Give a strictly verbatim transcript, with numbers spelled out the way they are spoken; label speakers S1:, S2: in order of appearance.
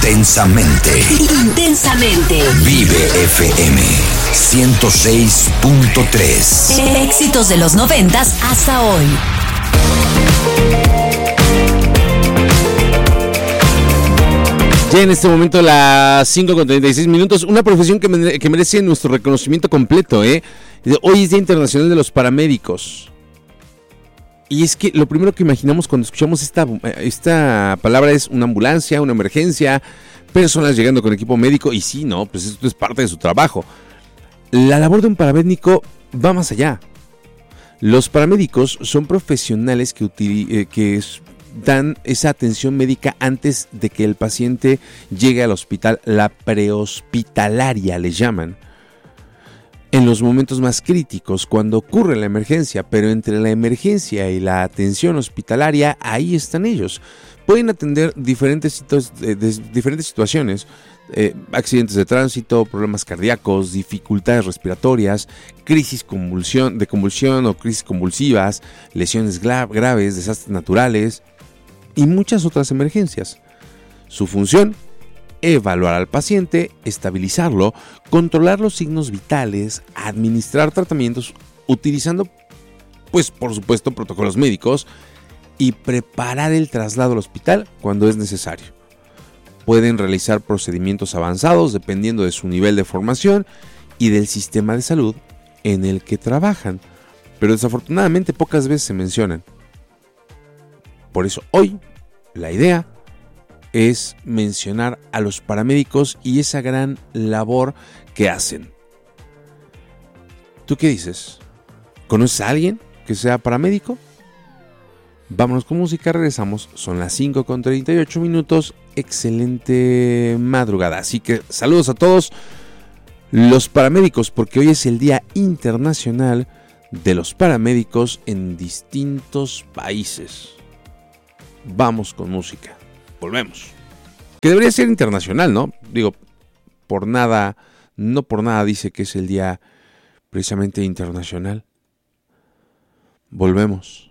S1: Intensamente.
S2: Intensamente.
S1: Vive F M ciento seis punto tres.
S2: Éxitos de los noventas hasta hoy.
S3: Ya en este momento las cinco con treinta y seis minutos, una profesión que, me, que merece nuestro reconocimiento completo, ¿eh? Hoy es Día Internacional de los Paramédicos. Y es que lo primero que imaginamos cuando escuchamos esta, esta palabra es una ambulancia, una emergencia, personas llegando con equipo médico, y sí, no, pues esto es parte de su trabajo. La labor de un paramédico va más allá. Los paramédicos son profesionales que, util, eh, que es, dan esa atención médica antes de que el paciente llegue al hospital, la prehospitalaria le llaman. En los momentos más críticos, cuando ocurre la emergencia, pero entre la emergencia y la atención hospitalaria, ahí están ellos. Pueden atender diferentes, situ- de, de, diferentes situaciones, eh, accidentes de tránsito, problemas cardíacos, dificultades respiratorias, crisis convulsión, de convulsión o crisis convulsivas, lesiones gra- graves, desastres naturales y muchas otras emergencias. Su función: evaluar al paciente, estabilizarlo, controlar los signos vitales, administrar tratamientos utilizando, pues por supuesto, protocolos médicos y preparar el traslado al hospital cuando es necesario. Pueden realizar procedimientos avanzados dependiendo de su nivel de formación y del sistema de salud en el que trabajan, pero desafortunadamente pocas veces se mencionan. Por eso hoy la idea es mencionar a los paramédicos y esa gran labor que hacen. ¿Tú qué dices? ¿Conoces a alguien que sea paramédico? Vámonos con música, regresamos. Son las cinco con treinta y ocho minutos. Excelente madrugada. Así que saludos a todos los paramédicos, porque hoy es el Día Internacional de los Paramédicos en distintos países. Vamos con música. Volvemos. Que debería ser internacional, ¿no? Digo, por nada, no por nada dice que es el día precisamente internacional. Volvemos.